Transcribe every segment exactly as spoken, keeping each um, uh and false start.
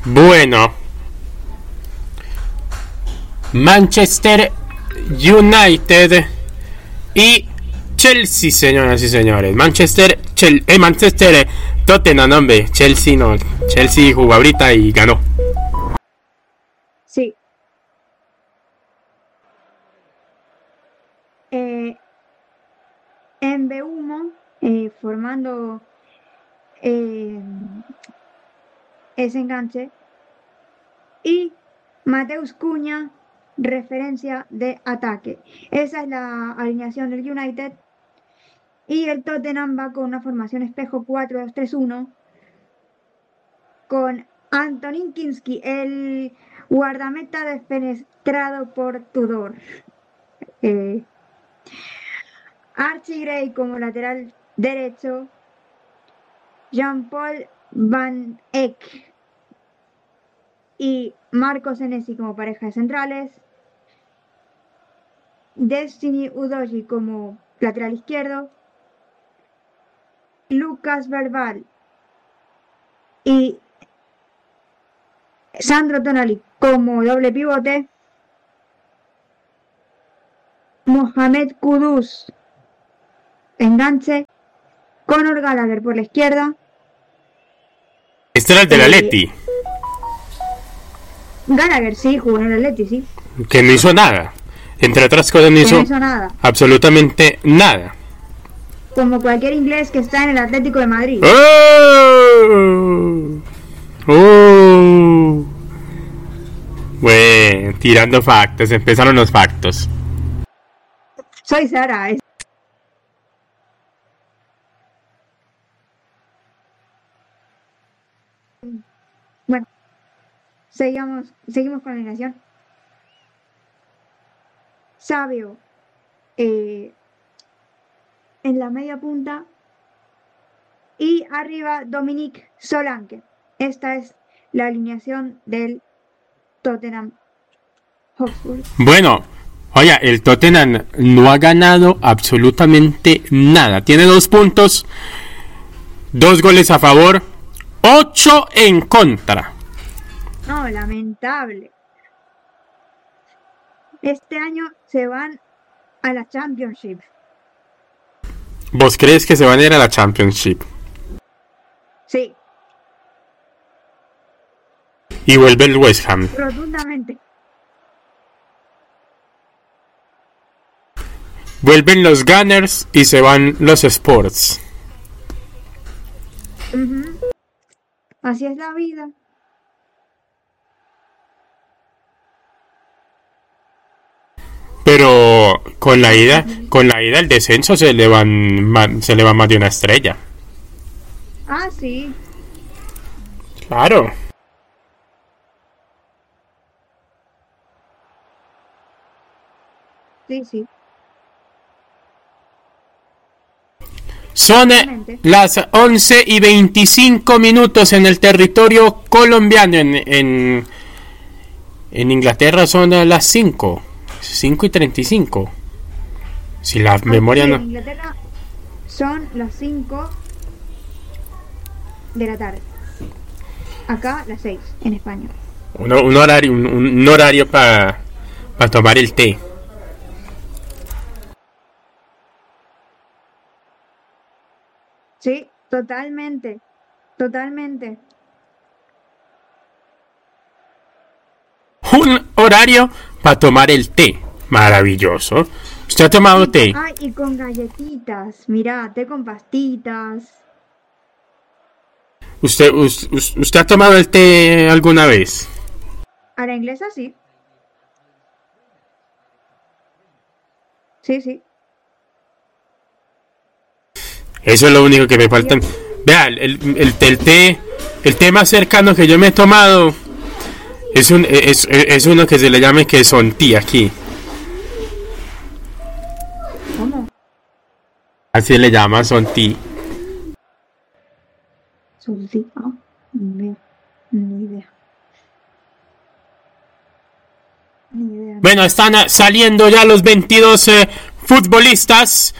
Bueno, Manchester United y Chelsea, señoras y señores. Manchester, Chel- eh, Manchester, eh, Tottenham, hombre. Chelsea no. Chelsea jugó ahorita y ganó. Sí. Eh, en Beumo, eh, formando eh, ese enganche, y Mateus Cunha, referencia de ataque. Esa es la alineación del United. Y el Tottenham va con una formación espejo cuatro dos tres uno, con Antonín Kinski, el guardameta defenestrado por Tudor. Eh, Archie Gray como lateral derecho, Jean-Paul Van Eyck y Marco Senesi como pareja de centrales, Destiny Udogie como lateral izquierdo, Lucas Verbal y Sandro Tonali como doble pivote, Mohamed Kudus enganche, Conor Gallagher por la izquierda. Este era el del Eh, Atleti, Gallagher sí, jugó en el Atleti, sí. que no hizo nada. Entre otras cosas, no Que hizo no hizo nada. absolutamente nada. Como cualquier inglés que está en el Atlético de Madrid. ¡Oh! ¡Oh! Bueno, tirando factos, empezaron los factos. Soy Sara. Es... Bueno, seguimos, seguimos con la alineación. Sabio eh, en la media punta y arriba Dominique Solanke. Esta es la alineación del Tottenham Hotspur. Bueno, oye, el Tottenham no ha ganado absolutamente nada. Tiene dos puntos, dos goles a favor, ocho en contra. No, lamentable. Este año se van a la Championship. ¿Vos crees que se van a ir a la Championship? Sí, Y vuelve el West Ham. rotundamente. Vuelven los Gunners y se van los Sports. Uh-huh. Así es la vida. Pero con la ida, con la ida el descenso se le van ma- se le va más de una estrella. Ah, sí. Claro. Sí, sí. Son eh, las once y veinticinco minutos en el territorio colombiano. En, en, en Inglaterra son eh, las cinco. cinco y treinta y cinco. Si la memoria Aquí no. en Inglaterra son las cinco de la tarde. Acá las seis en España. Un, un horario, un, un horario para pa tomar el té. Sí, totalmente. Totalmente. Un horario para tomar el té. Maravilloso. ¿Usted ha tomado té? Ay, y con galletitas. Mirá, té con pastitas. ¿Usted, us- us- ¿Usted ha tomado el té alguna vez? A la inglesa sí. Sí, sí. Eso es lo único que me falta. Vea, el, el, el, el té, el té más cercano que yo me he tomado es un es, es uno que se le llama que son té aquí. ¿Cómo? Así le llaman, son té. Sulti. Ah, ni ni idea. Ni idea. Bueno, están eh, saliendo ya los veintidós eh, futbolistas.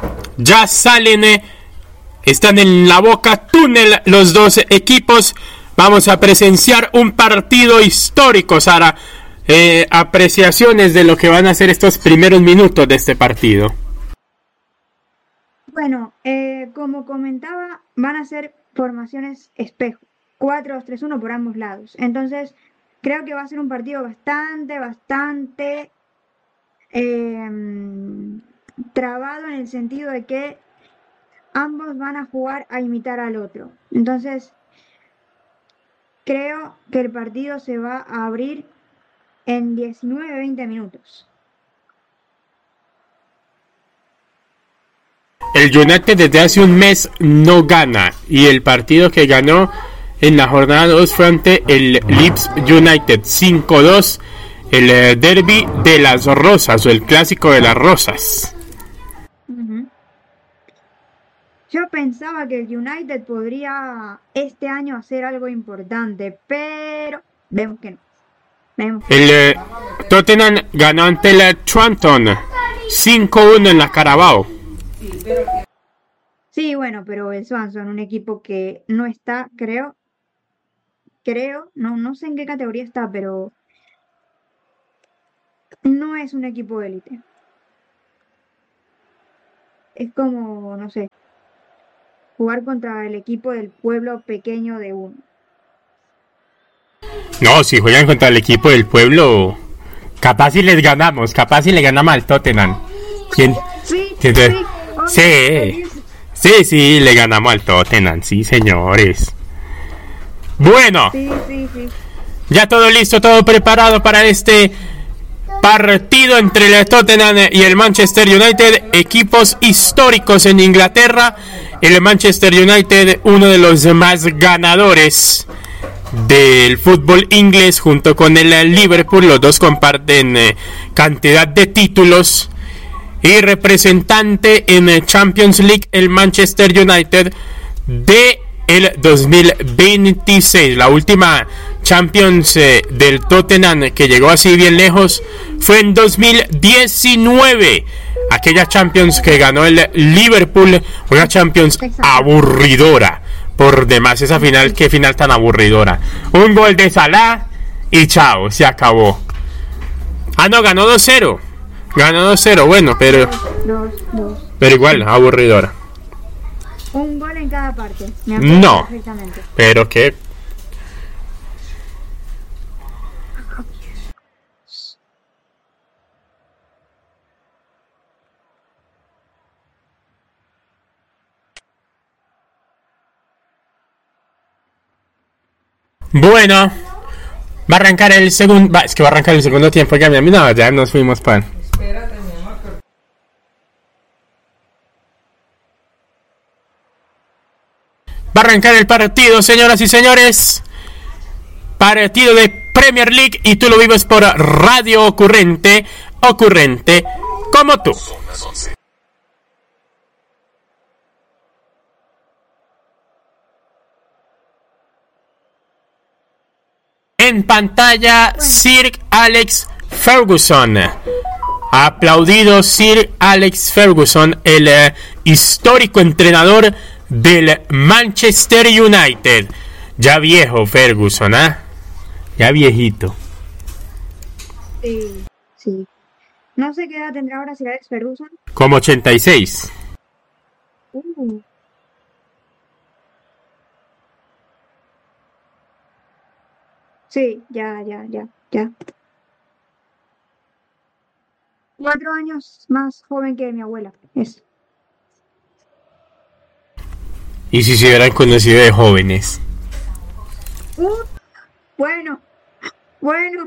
Ya salen, eh, están en la boca túnel los dos equipos vamos a presenciar un partido histórico, Sara. Eh, apreciaciones de lo que van a ser estos primeros minutos de este partido. Bueno, eh, como comentaba, van a ser formaciones espejo, cuatro dos tres uno por ambos lados. Entonces, creo que va a ser un partido bastante, bastante eh, trabado en el sentido de que ambos van a jugar a imitar al otro. Entonces, creo que el partido se va a abrir en diecinueve veinte minutos. El United desde hace un mes no gana, y el partido que ganó en la jornada dos fue ante el Leeds United cinco dos, el eh, derby de las Rosas, o el clásico de las Rosas. Uh-huh. Yo pensaba que el United podría este año hacer algo importante, pero vemos que no. Vemos que El eh, Tottenham ganó ante el Tranton cinco uno en la Carabao. Sí, bueno, pero el Swansea, un equipo que no está, creo, creo, no, no sé en qué categoría está, pero no es un equipo élite. Es como, no sé, jugar contra el equipo del pueblo pequeño de uno. No, si juegan contra el equipo del pueblo, capaz si les ganamos, capaz si le ganamos al Tottenham. ¿Quién? Sí, ¿Quién sí, sí, sí, sí, le ganamos al Tottenham, sí, señores. Bueno, sí, sí, sí. ya todo listo, todo preparado para este partido entre el Tottenham y el Manchester United, equipos históricos en Inglaterra. El Manchester United, uno de los más ganadores del fútbol inglés, junto con el Liverpool, los dos comparten eh, cantidad de títulos. Y representante en Champions League, el Manchester United de el dos mil veintiséis. La última Champions eh, del Tottenham que llegó así bien lejos fue en dos mil diecinueve. Aquella Champions que ganó el Liverpool, una Champions aburridora por demás. Esa final, qué final tan aburridora. Un gol de Salah y chao, se acabó. Ah, no, ganó dos cero. Ganó dos cero, bueno, pero Dos, dos. pero igual, aburridora. Un gol en cada parte. Me acuerdo No, perfectamente. pero que bueno, va a arrancar el segundo, va, es que va a arrancar el segundo tiempo, ya, no, ya nos fuimos para. Va a arrancar el partido, señoras y señores. Partido de Premier League, y tú lo vives por Radio Ocurrente, ocurrente como tú. En pantalla, Sir Alex Ferguson. Aplaudido Sir Alex Ferguson, el eh, histórico entrenador del Manchester United. Ya viejo Ferguson, ¿ah? ¿eh? Ya viejito. Sí, sí. No sé qué edad tendrá ahora Sir Alex Ferguson. Como ochenta y seis. Uh. Sí, ya, ya, ya, ya. Cuatro años más joven que mi abuela. Es. Y si se hubieran conocido de jóvenes. Uh, bueno, bueno.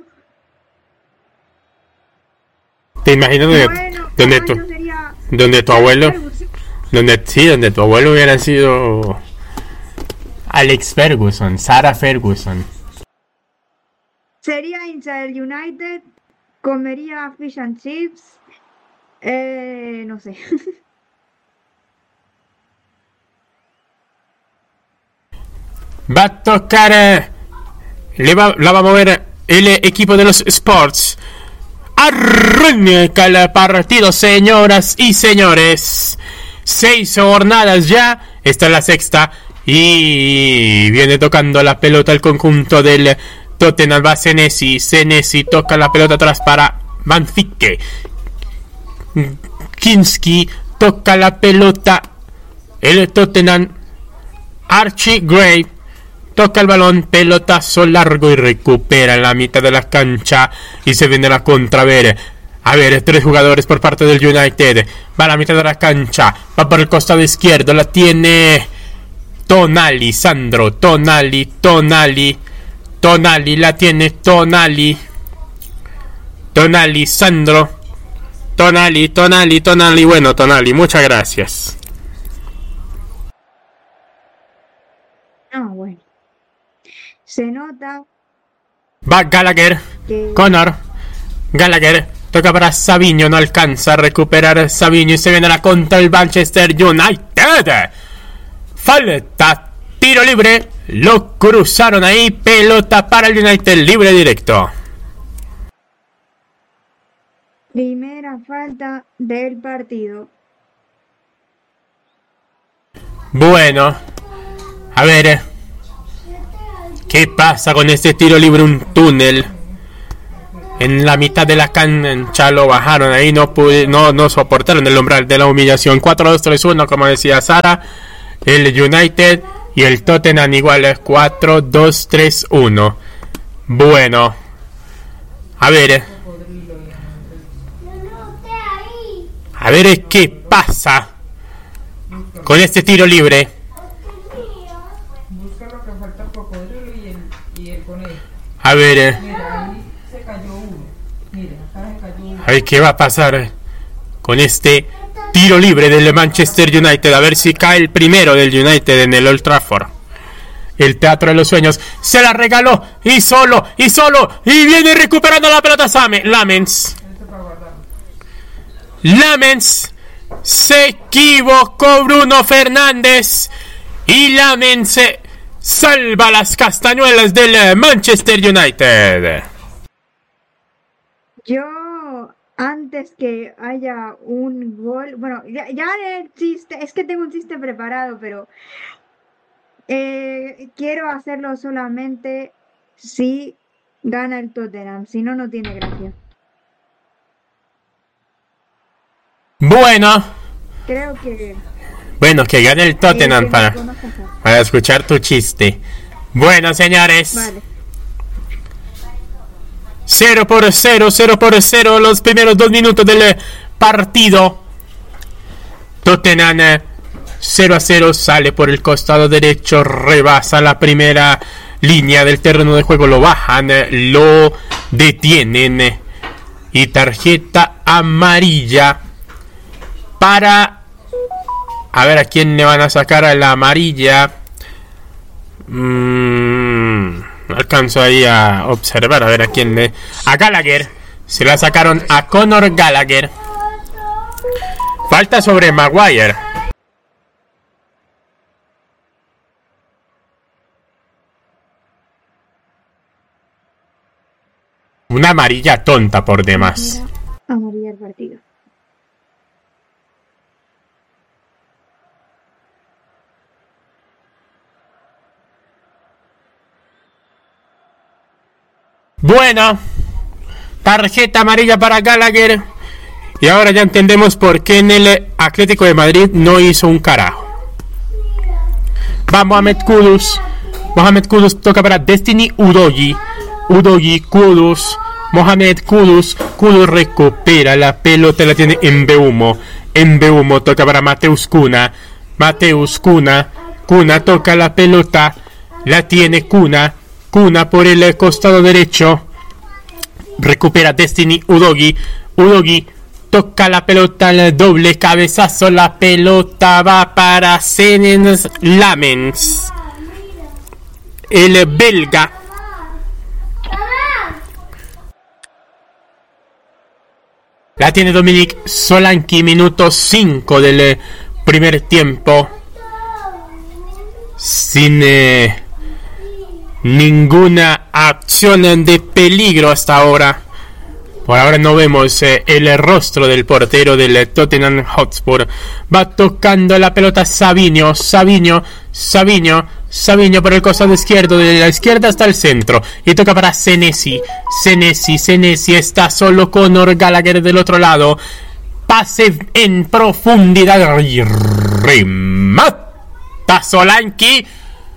¿Te imaginas donde, Bueno, donde, cada tu, año sería donde tu Alex abuelo, Ferguson. donde sí, donde tu abuelo hubiera sido Alex Ferguson, Sarah Ferguson? Sería hincha del United, comería fish and chips, eh, no sé. Va a tocar, eh, le va, la va a mover el equipo de los Sports. Arranca el partido, señoras y señores. Seis jornadas ya, esta es la sexta, Y viene tocando la pelota el conjunto del Tottenham. Va Senesi. Senesi toca la pelota atrás para Manfique. Kinski toca la pelota. El Tottenham. Archie Gray toca el balón, pelotazo largo y recupera en la mitad de la cancha y se viene la contra. A ver, a ver, tres jugadores por parte del United. Va a la mitad de la cancha, va por el costado izquierdo, la tiene Tonali, Sandro, Tonali, Tonali, Tonali, la tiene Tonali, Tonali, Sandro, Tonali, Tonali, Tonali, bueno, Tonali, muchas gracias. Ah, bueno. Se nota. Va Gallagher. Que... Connor. Gallagher. Toca para Savinho. No alcanza a recuperar Savinho. Y se viene la contra el Manchester United. Falta. Tiro libre. Lo cruzaron ahí. Pelota para el United. Libre directo. Primera falta del partido. Bueno. A ver, ¿qué pasa con este tiro libre? Un túnel en la mitad de la cancha, lo bajaron ahí, no, pude, no, no soportaron el umbral de la humillación. Cuatro dos tres uno, como decía Sara. El United y el Tottenham igual, cuatro dos tres uno. Bueno, a ver, a ver qué pasa con este tiro libre. A ver, eh. a ver qué va a pasar con este tiro libre del Manchester United. A ver si cae el primero del United en el Old Trafford. El teatro de los sueños. Se la regaló. Y solo, y solo. Y viene recuperando la pelota Same. Lamens. Lamens. Se equivocó Bruno Fernández. Y Lamens salva las castañuelas del Manchester United. Yo, antes que haya un gol, bueno, ya, ya el chiste, es que tengo un chiste preparado, pero eh, quiero hacerlo solamente si gana el Tottenham, si no, no tiene gracia. Bueno. Creo que... Bueno, que gane el Tottenham eh, para, para escuchar tu chiste. Bueno, señores. Vale. cero por cero, cero por cero los primeros dos minutos del partido. Tottenham cero a cero, sale por el costado derecho, rebasa la primera línea del terreno de juego, lo bajan, lo detienen y tarjeta amarilla para... A ver a quién le van a sacar a la amarilla. Mm, alcanzo ahí a observar. A ver a quién le... A Gallagher. Se la sacaron a Conor Gallagher. Falta sobre Maguire. Una amarilla tonta por demás. Amarilla el partido. Bueno, tarjeta amarilla para Gallagher. Y ahora ya entendemos por qué en el Atlético de Madrid no hizo un carajo. Va Mohamed Kudus. Mohamed Kudus toca para Destiny Udogie. Udogie, Kudus. Mohamed Kudus. Kudus recupera la pelota, la tiene Mbeumo. Mbeumo toca para Mateus Cunha. Mateus Cunha. Cunha toca la pelota, la tiene Cunha. Cunha por el costado derecho. Recupera Destiny Udogie. Udogie toca la pelota, el doble cabezazo. La pelota va para Senens Lamens, el belga. La tiene Dominic Solanke, minuto cinco del primer tiempo. Sin eh, ninguna acción de peligro hasta ahora Por ahora no vemos eh, el rostro del portero del Tottenham Hotspur. Va tocando la pelota Savinho, Savinho, Savinho, Savinho por el costado izquierdo, de la izquierda hasta el centro. Y toca para Senesi, Senesi, Senesi está solo Conor Gallagher del otro lado. Pase en profundidad y remata Solanke.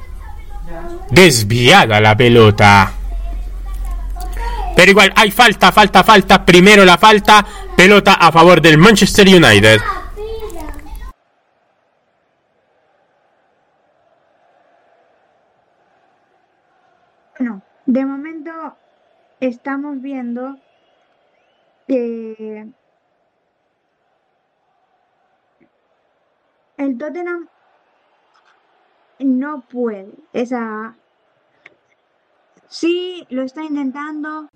Desviada la pelota. Pero igual hay falta, falta, falta. Primero la falta. Pelota a favor del Manchester United. Bueno, de momento estamos viendo que el Tottenham no puede. Esa sí lo está intentando,